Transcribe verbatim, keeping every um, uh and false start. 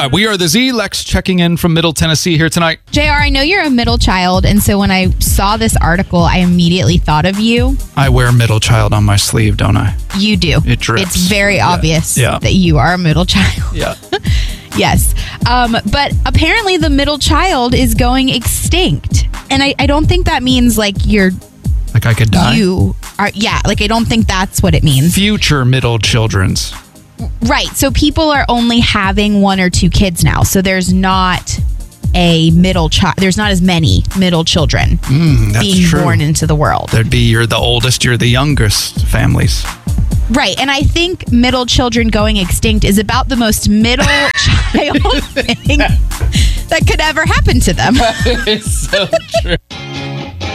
right, we are the Z. Lex checking in from Middle Tennessee here tonight. J R, I know you're a middle child, and so when I saw this article, I immediately thought of you. I wear middle child on my sleeve, don't I? You do. It drips. It's very Yeah. obvious Yeah. that you are a middle child. Yeah. Yes. Um, but apparently the middle child is going extinct. And I, I don't think that means like you're... Like I could die? You are... Yeah, like I don't think that's what it means. Future middle children's. Right. So people are only having one or two kids now. So there's not a middle child. There's not as many middle children Mm, that's being true. born into the world. There'd be you're the oldest, you're the youngest families. Right. And I think middle children going extinct is about the most middle child thing that could ever happen to them. It's so true.